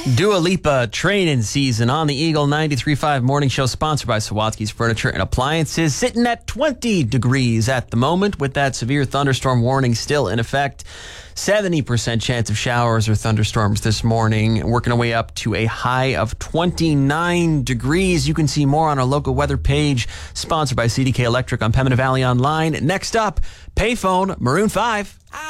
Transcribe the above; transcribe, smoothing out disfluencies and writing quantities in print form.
Dua Lipa training season on the Eagle 93.5 morning show, sponsored by Sawatsky's Furniture and Appliances, sitting at 20 degrees at the moment with that severe thunderstorm warning still in effect. 70% chance of showers or thunderstorms this morning, working our way up to a high of 29 degrees. You can see more on our local weather page, sponsored by CDK Electric on Pembina Valley Online. Next up, Payphone, Maroon 5.